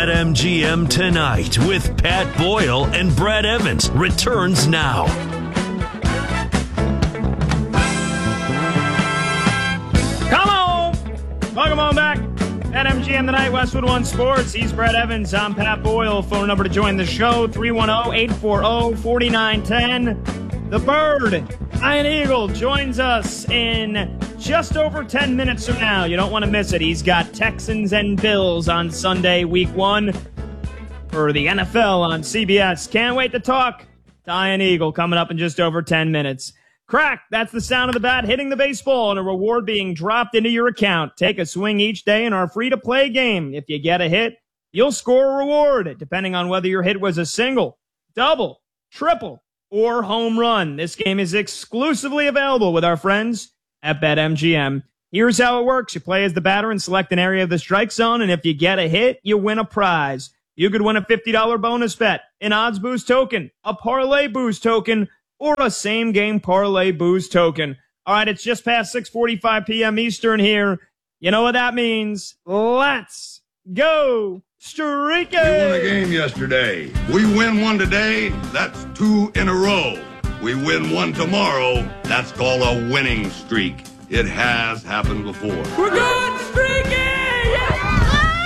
BetMGM Tonight with Pat Boyle and Brad Evans returns now. Welcome on back. At MGM Tonight, Westwood One Sports. He's Brad Evans. I'm Pat Boyle. Phone number to join the show, 310-840-4910. The Bird, Ian Eagle, joins us in just over 10 minutes from now. You don't want to miss it. He's got Texans and Bills on Sunday, week 1 for the NFL on CBS. Can't wait to talk to Ian Eagle coming up in just over 10 minutes. Crack, that's the sound of the bat hitting the baseball and a reward being dropped into your account. Take a swing each day in our free-to-play game. If you get a hit, you'll score a reward, depending on whether your hit was a single, double, triple, or home run. This game is exclusively available with our friends at BetMGM. Here's how it works. You play as the batter and select an area of the strike zone, and if you get a hit, you win a prize. You could win a $50 bonus bet, an odds boost token, a parlay boost token, or a same-game parlay boost token. All right, it's just past 6:45 p.m. Eastern here. You know what that means. Let's go streaking! We won a game yesterday. We win one today, that's 2 in a row. We win one tomorrow, that's called a winning streak. It has happened before. We're good streaking! Yeah!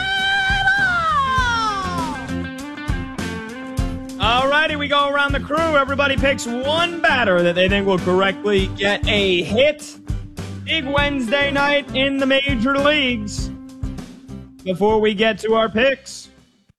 All righty, we go around the crew. Everybody picks one batter that they think will correctly get a hit. Big Wednesday night in the major leagues. Before we get to our picks,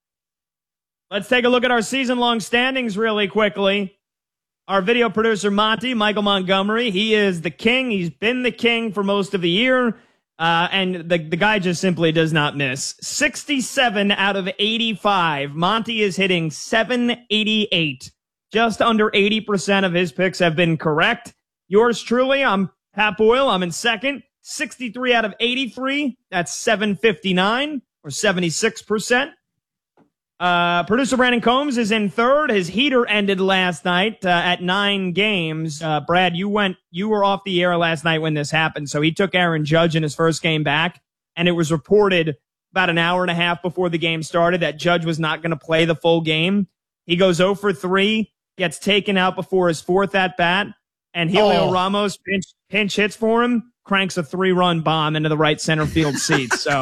let's take a look at our season-long standings really quickly. Our video producer, Monty, Michael Montgomery, he is the king. He's been the king for most of the year. And the guy just simply does not miss. 67 out of 85. Monty is hitting 788. Just under 80% of his picks have been correct. Yours truly, I'm Pat Boyle. I'm in second. 63 out of 83. That's 759 or 76%. Producer Brandon Combs is in third. His heater ended last night at 9 games. Brad, you were off the air last night when this happened. So he took Aaron Judge in his first game back, and it was reported about an hour and a half before the game started that Judge was not going to play the full game. He goes 0 for 3, gets taken out before his 4th at bat, and Helio Ramos pinch hits for him, cranks a 3-run bomb into the right center field seats. So.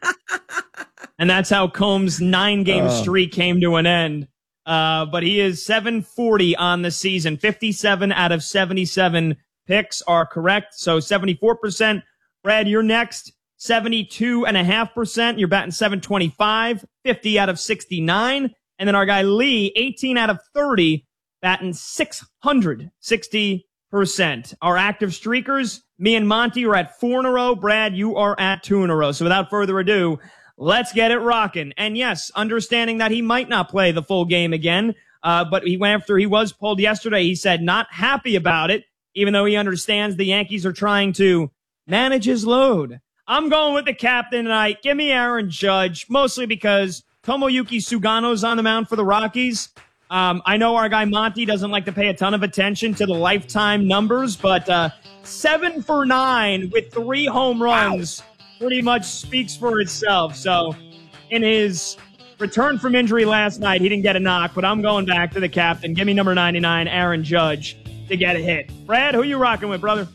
And that's how Combs' 9-game streak came to an end. But he is 740 on the season. 57 out of 77 picks are correct. So 74%. Brad, you're next. 72.5%. You're batting 725. 50 out of 69. And then our guy Lee, 18 out of 30, batting 660%. Our active streakers, me and Monty are at 4 in a row. Brad, you are at 2 in a row. So without further ado, let's get it rocking. And yes, understanding that he might not play the full game again, but after he was pulled yesterday, he said not happy about it, even though he understands the Yankees are trying to manage his load. I'm going with the captain tonight. Give me Aaron Judge, mostly because Tomoyuki Sugano's on the mound for the Rockies. I know our guy Monty doesn't like to pay a ton of attention to the lifetime numbers, but 7 for 9 with 3 home runs. Wow. Pretty much speaks for itself. So in his return from injury last night, he didn't get a knock, but I'm going back to the captain. Give me number 99, Aaron Judge, to get a hit. Brad, who you rocking with, brother?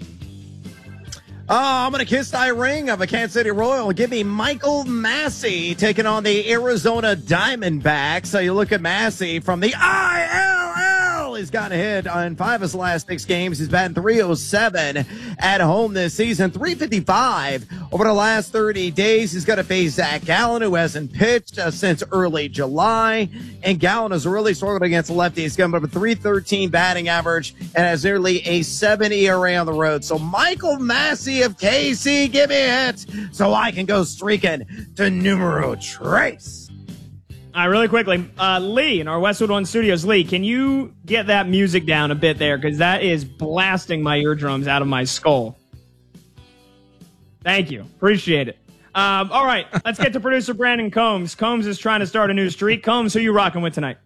I'm going to kiss thy ring of a Kansas City Royal. Give me Michael Massey taking on the Arizona Diamondbacks. So you look at Massey from the ILL. He's gotten a hit on 5 of his last 6 games. He's batting .307 at home this season, .355 over the last 30 days. He's got to face Zach Gallen, who hasn't pitched since early July. And Gallen has really struggled against lefties. He's got a .313 batting average and has nearly a 7 ERA on the road. So Michael Massey of KC, give me a hit so I can go streaking to numero tres. All right, really quickly, Lee in our Westwood One Studios. Lee, can you get that music down a bit there? Because that is blasting my eardrums out of my skull. Thank you. Appreciate it. All right, let's get to producer Brandon Combs. Combs is trying to start a new streak. Combs, who you rocking with tonight?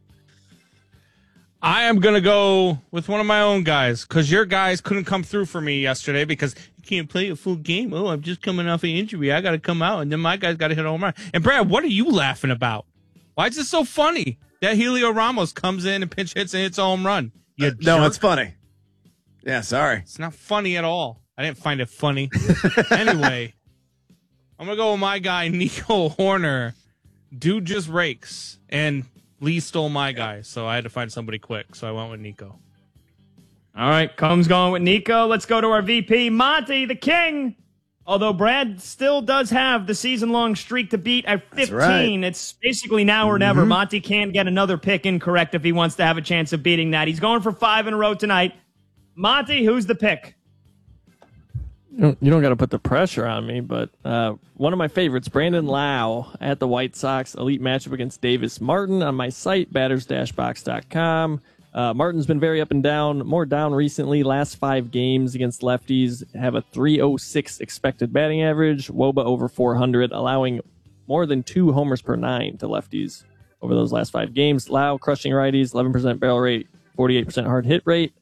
I am going to go with one of my own guys because your guys couldn't come through for me yesterday because you can't play a full game. I'm just coming off an injury. I got to come out, and then my guys got to hit a home run. And, Brad, what are you laughing about? Why is it so funny that Helio Ramos comes in and pinch hits and hits a home run? No, jerk. it's funny. Yeah, sorry. It's not funny at all. I didn't find it funny. Anyway, I'm going to go with my guy, Nico Horner. Dude just rakes. And Lee stole my guy, so I had to find somebody quick. So I went with Nico. All right, Combs going with Nico. Let's go to our VP, Monty, the king. Although Brad still does have the season-long streak to beat at 15. right. It's basically now or never. Monty can't get another pick incorrect if he wants to have a chance of beating that. He's going for 5 in a row tonight. Monty, who's the pick? You don't got to put the pressure on me, but one of my favorites, Brandon Lau at the White Sox. Elite matchup against Davis Martin on my site, batters-box.com. Martin's been very up and down, more down recently. Last 5 games against lefties have a .306 expected batting average, WOBA over 400, allowing more than 2 homers per 9 to lefties over those last 5 games. Lau crushing righties, 11% barrel rate, 48% hard hit rate.